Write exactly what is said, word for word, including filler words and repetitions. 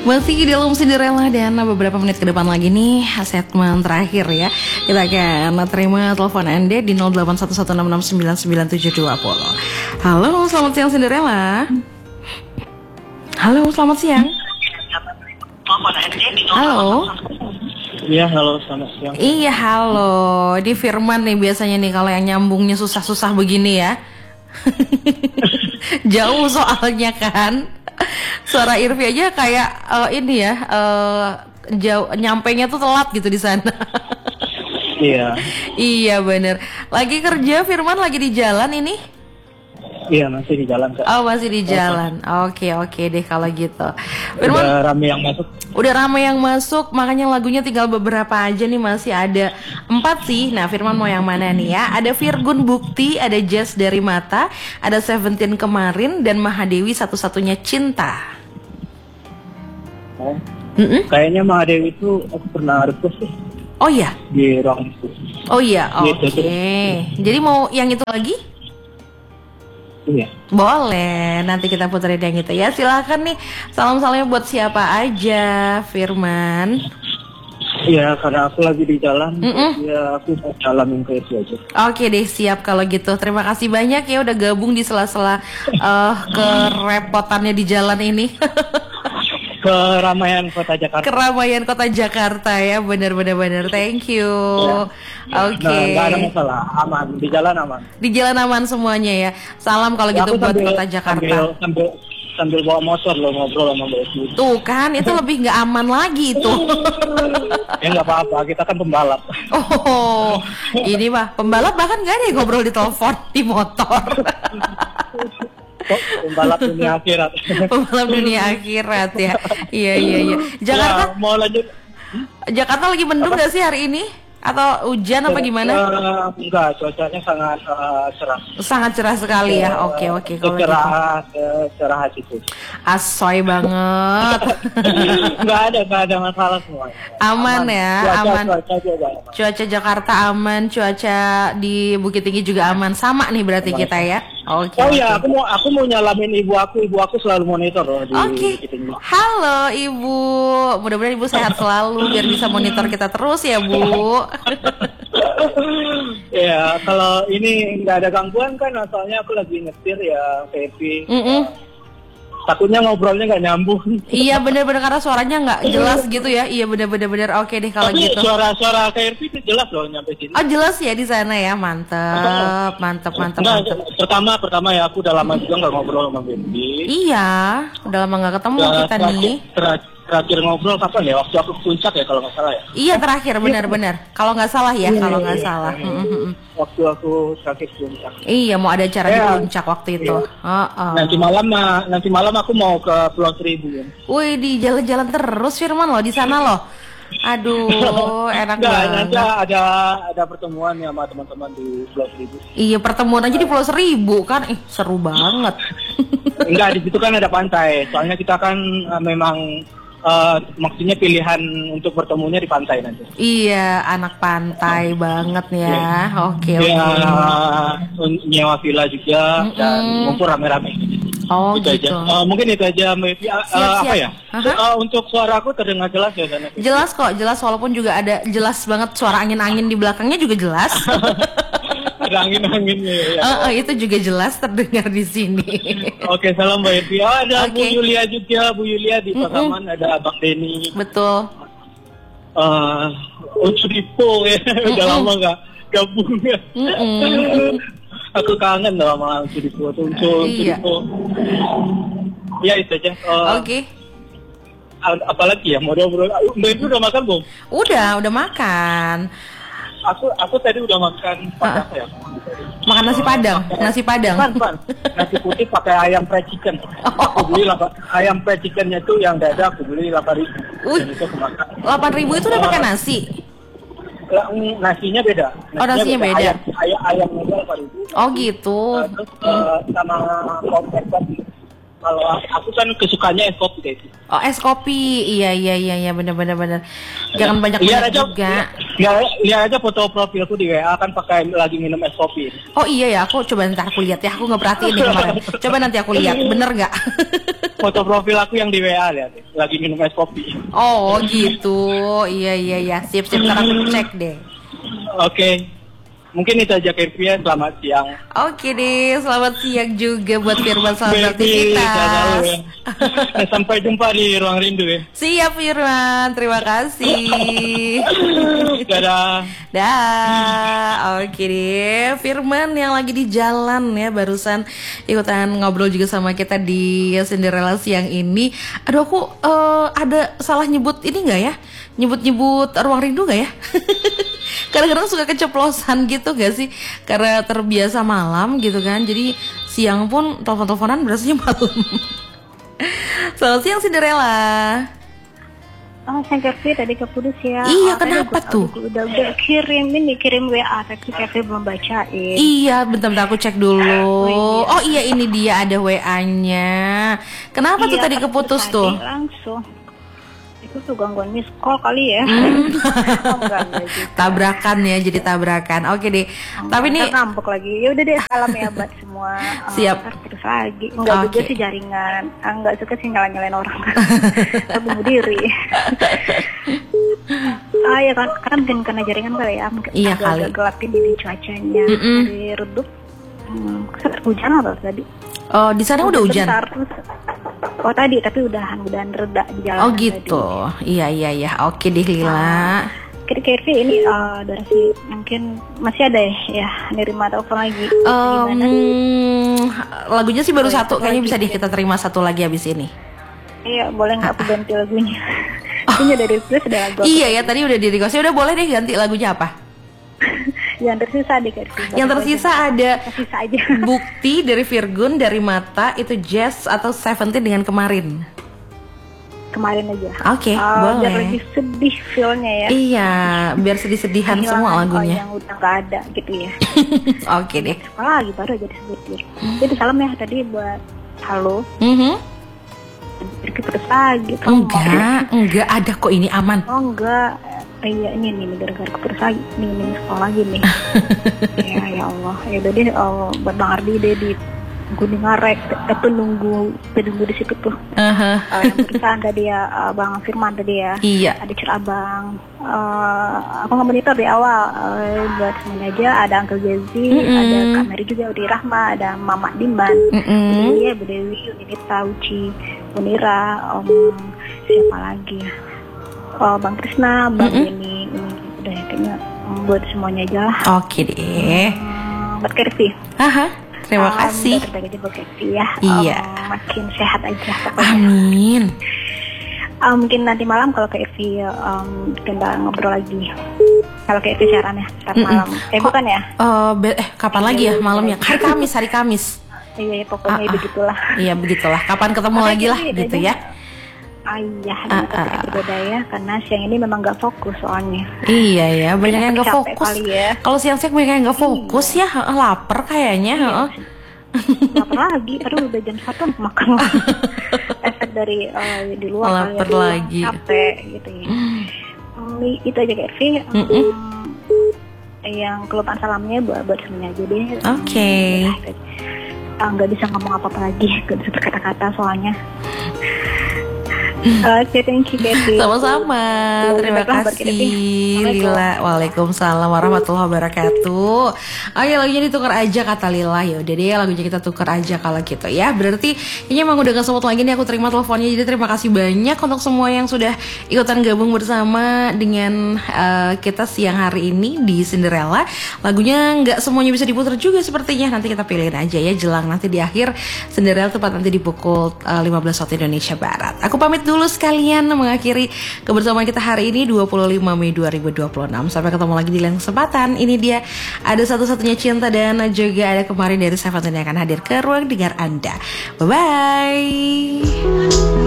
Masih di dalam Cinderella dan beberapa menit ke depan lagi nih segmen terakhir ya. Kita akan terima telepon Anda di nol delapan satu satu enam enam sembilan sembilan tujuh dua nol. Halo, selamat siang Cinderella. Halo, selamat siang. Halo. Iya, halo, selamat siang. Iya, halo. Di Firman nih biasanya nih kalau yang nyambungnya susah-susah begini ya. Jauh soalnya kan. Suara Irvi aja kayak uh, ini ya, uh, jauh nyampenya tuh telat gitu di sana. Iya. Iya bener. Lagi kerja Firman, lagi di jalan ini? Iya, masih di jalan Kak. Oh, masih di jalan. Oke oke deh kalau gitu. Firman, udah rame yang masuk. Udah rame yang masuk, makanya lagunya tinggal beberapa aja nih, masih ada empat sih. Nah, Firman mau yang mana nih ya? Ada Virgun Bukti, ada Jazz dari Mata, ada Seventeen Kemarin, dan Mahadewi Satu-Satunya Cinta. Oh. Mm-mm. Kayaknya Mahadewi itu aku pernah request sih. Oh iya? Di ruang itu. Oh iya, oke. Gitu, okay. Jadi mau yang itu lagi? Iya. Boleh, nanti kita puterin yang itu ya. Silakan nih, salam-salamnya buat siapa aja, Firman. Iya, karena aku lagi di jalan. Mm-mm. Ya, aku mau jalanin ke itu aja. Oke deh, siap kalau gitu. Terima kasih banyak ya udah gabung di sela-sela uh, kerepotannya di jalan ini. Keramaian kota Jakarta. Keramaian kota Jakarta ya, benar-benar benar. Thank you. Ya. Oke. Nah, nggak ada masalah, aman. Di jalan aman. Di jalan aman semuanya ya. Salam kalau Ya, gitu buat sambil, kota Jakarta. Sambil, sambil, sambil bawa motor lo ngobrol sama Mbak Esmi. Tuh kan, itu lebih nggak aman lagi itu. Ya nggak apa-apa, kita kan pembalap. Oh, ini mah pembalap bahkan nggak ada yang ngobrol di telepon, di motor. Pembalap dunia akhirat. Pembalap dunia akhirat ya. Iya iya iya. Jakarta ya, mau lanjut. Jakarta lagi mendung nggak sih hari ini? Atau hujan apa gimana? Uh, enggak, cuacanya sangat uh, cerah. Sangat cerah sekali ya. Oke uh, oke kalau cerah, gitu. Cerah itu. Asoy banget. Enggak ada, enggak ada masalah semua. Aman, aman ya, cuaca, aman. Cuaca, juga aman. Cuaca Jakarta aman, cuaca di Bukit Tinggi juga aman. Sama nih berarti aman. Kita ya. Oke. Okay, oh iya, okay. aku mau aku mau nyalamin ibu aku. Ibu aku selalu monitor loh di Oke. Okay. Halo Ibu. Mudah-mudahan Ibu sehat selalu biar bisa monitor kita terus ya, Bu. Ya, kalau ini nggak ada gangguan kan, asalnya aku lagi nyetir ya, happy. Mm -mm. Takutnya ngobrolnya nggak nyambung. Iya benar-benar karena suaranya nggak jelas gitu ya. Iya benar-benar benar. Oke deh kalau tapi gitu. Suara-suara K R P itu jelas loh nyampe sini. Oh jelas ya di sana ya, mantep, mantep, mantep, nah, mantep. Pertama, pertama ya aku udah lama juga nggak ngobrol sama Bendi. Iya, udah lama nggak ketemu ya, kita terakhir, nih. Terakhir, terakhir ngobrol kapan ya? Waktu aku ke puncak ya kalau nggak salah ya. Iya terakhir benar-benar. Kalau nggak salah ya, kalau nggak salah. Waktu aku terakhir ke puncak. Iya mau ada acara ya, di puncak waktu itu. Iya. Oh, oh. Nanti malam nanti malam aku mau ke Pulau Seribu ya. Wih di jalan-jalan terus Firman loh di sana loh. Aduh, enak Nggak, banget. Nanti ada ada pertemuan ya sama teman-teman di Pulau Seribu. Iya pertemuan aja di Pulau Seribu kan, ih seru banget. Enggak, di situ kan ada pantai. Soalnya kita kan uh, memang uh, maksudnya pilihan untuk bertemunya di pantai nanti. Iya, anak pantai banget ya. Oke oke. Ya, nyewa villa juga mm -mm. dan ngumpul rame-rame. Oh itu gitu. Aja. Uh, mungkin itu aja. Uh, siap, siap. Apa ya? Uh, untuk suara aku terdengar jelas ya sana. Jelas kok, jelas walaupun juga ada jelas banget suara angin-angin di belakangnya juga jelas. Ada angin-anginnya ya. Uh, uh, itu juga jelas terdengar di sini. Oke, salam Mbak Evi. Oh, ada okay. Bu Yulia juga, Bu Yulia di Pasaman, mm -mm. ada Bang Denny. Betul. Uh, Ucu Dipo ya, mm -mm. udah lama nggak gabung ya. Mm -mm. Aku kangen loh sama Ucu Dipo, Ucu iya. Dipo. Ya itu aja. Uh, Oke. Okay. Apalagi ya, mau ngobrol. Mbak Evi udah makan belum? Udah, udah makan. Aku aku tadi udah makan padang uh. ya. Makan nasi padang, nasi padang. Pan, pan. Nasi putih pakai ayam fried chicken. Oh. Aku beli lapa, ayam fried chickennya tuh yang dada aku beli delapan ribu. Delapan ribu itu udah pakai nasi? Nasinya beda. Nasinya oh nasinya beda. beda. Ayam, ayam ayamnya delapan ribu. Oh gitu. Uh, terus uh, sama komplek tadi. kalau aku kan kesukanya es kopi kayak gitu. Oh, es kopi. Iya iya iya iya benar benar benar. Jangan banyak-banyak juga. Ya, lihat aja foto profilku di W A kan pakai lagi minum es kopi. Oh iya ya, aku coba nanti aku lihat ya. Aku nggak perhatiin nih kemarin. Coba nanti aku lihat, bener nggak? Foto profil aku yang di W A lihat, lagi minum es kopi. Oh gitu. Iya iya iya. Sip sip. Ntar aku cek deh. Oke. Mungkin itu aja Kirvi ya, selamat siang. Oke deh, selamat siang juga buat Firman sama Kirvi, beraktivitas. ya. Sampai jumpa di Ruang Rindu ya. Siap Firman, terima kasih. Dadah. Dah, oke deh. Firman yang lagi di jalan ya, barusan ikutan ngobrol juga sama kita di Cinderella siang ini. Aduh aku uh, ada salah nyebut ini nggak ya? Nyebut-nyebut Ruang Rindu nggak ya? Kadang-kadang suka keceplosan gitu gak sih? Karena terbiasa malam gitu kan. Jadi siang pun telepon-teleponan berasanya malam. Selamat siang Cinderella. Oh, saya Kirvi tadi keputus ya. Iya, oh, kenapa gua, tuh? Udah, udah kirim ini, kirim W A tapi Kirvi belum bacain. Iya, bentar-bentar aku cek dulu. Oh iya, oh, iya ini dia ada W A-nya. Kenapa iya, tuh tadi keputus tuh? Langsung. Itu tuh gangguan miss call kali ya. Hmm. Oh, enggak, enggak gitu. Tabrakan ya, jadi tabrakan. Oke deh. Oh, Tapi nih ngambek lagi. Ya udah deh, salam ya buat semua. Siap. Oh, terus lagi. Enggak Oke. juga sih jaringan. Ah, enggak suka sih nyala-nyalain orang. Aku bunuh diri. Ah ya kan, karena mungkin karena jaringan kali ya. Mungkin Iya agak, kali. agak gelapin di cuacanya. Mm-mm. Dari redup. Hmm, hujan atau tadi? oh di sana udah hujan. Bentar, terus, oh tadi tapi udahan udahan reda di jalan. Oh gitu. Iya iya iya. Oke deh Lila. Kira-kira ini uh, durasi mungkin masih ada ya, ya nerima telepon lagi. Um, Gimana? lagunya sih baru Oh, satu. satu Kayaknya lagi. bisa deh kita terima satu lagi habis ini. Iya boleh nggak aku ganti lagunya? Ini dari request sudah lagu. Iya ya tadi udah di request. Udah boleh deh ganti lagunya apa? Yang tersisa deh Kirvi. Yang tersisa ada Tersisa aja. Bukti dari Virgun, dari Mata, itu Jazz atau Seventeen dengan Kemarin. Kemarin aja. Oke, Oh, boleh. biar lebih sedih feelnya ya. Iya, biar sedih-sedihan Kehilangan semua oh, lagunya. yang udah nggak ada gitu ya. Oke deh. Sekolah lagi baru aja disebutin. Jadi salam ya tadi buat halo. Mhm. Kirvi terus lagi. Enggak, enggak ada kok ini aman. Oh enggak. Eh, iya ini nih gara-gara keputus lagi nih nih sekolah lagi nih. Ya ya Allah. Ya udah deh oh, buat Bang Ardi deh di Gunung Arek itu nunggu penunggu di situ tuh. Aha. Uh, yang perusahaan tadi ya uh, Bang Firman tadi ya. Iya. Ada Cerabang. Uh, aku nggak monitor di awal uh, buat semuanya aja. Ada Uncle Jazzy, Mm-mm. ada Kak Mary juga, Udi Rahma, ada Mama Dimban, Mm-mm. Bu Dewi, Bu Dewi, Unita, Uci, Munira, Om siapa lagi ya? Oh, Bang Krisna, Bang Mm-mm. Denny, ini udah ya, kayaknya um, buat semuanya aja lah. Oke deh. Hmm, buat Kirvi. Aha. Terima Um, kasih. terbaik aja buat Kirvi ya. Iya. Um, makin sehat aja pokoknya. Amin. Um, mungkin nanti malam kalau Kak Evi um, kita ngobrol lagi. Kalau Kak Evi siaran ya, setiap Mm-mm. malam. Eh Kok- bukan ya? Eh, be- eh kapan lagi ya malamnya? Hari Kamis, hari Kamis. Iya, iya, pokoknya Ah, ah. begitulah. Iya begitulah. Kapan ketemu Oke, lagi lah Kak, gitu dadah. ya. Ah iya, Ah, dengan topik ah, yang berbeda ya, karena siang ini memang nggak fokus soalnya. Iya ya, banyak yang nggak Capek fokus. kali ya. Kalau siang-siang banyak yang nggak fokus ya, heeh, lapar kayaknya. heeh. Lapar lagi, aduh udah jam satu makan. Efek dari eh, di luar kali ya, Lapar di luar, lagi. capek gitu ya. Hmm, itu aja Kak Evi. Hmm, Mm-mm. yang kelupaan salamnya buat buat semuanya aja deh. Oke. Ah, nggak bisa ngomong apa-apa lagi, nggak bisa berkata-kata soalnya. Oke, thank you Kathy. Sama-sama. Terima Terima kasih. kasih Lila. Waalaikumsalam warahmatullahi wabarakatuh. Oke, lagunya ditukar aja kata Lila. Ya udah deh, lagunya kita tukar aja kalau gitu ya. Berarti ini emang udah gak sempat lagi nih aku terima teleponnya. Jadi terima kasih banyak untuk semua yang sudah ikutan gabung bersama dengan uh, kita siang hari ini di Cinderella. Lagunya nggak semuanya bisa diputar juga sepertinya. Nanti kita pilihin aja ya jelang nanti di akhir Cinderella tepat nanti di pukul uh, lima belas waktu Indonesia Barat. Aku pamit dulu sekalian mengakhiri kebersamaan kita hari ini dua puluh lima Mei dua ribu dua puluh enam. Sampai ketemu lagi di lain kesempatan. Ini dia ada satu-satunya cinta dan juga ada kemarin dari Seventeen yang akan hadir ke ruang dengar Anda. Bye bye.